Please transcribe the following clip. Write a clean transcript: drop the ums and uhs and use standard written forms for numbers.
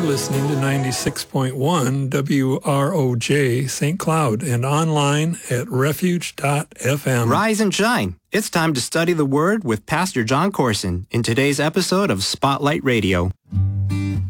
listening to 96.1 WROJ St. Cloud and online at refuge.fm. Rise and shine. It's time to study the Word with Pastor John Corson in today's episode of Spotlight Radio.